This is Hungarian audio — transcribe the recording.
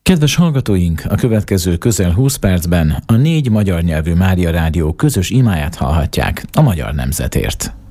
Kedves hallgatóink, a következő közel 20 percben a 4 magyar nyelvű Mária Rádió közös imáját hallhatják a magyar nemzetért.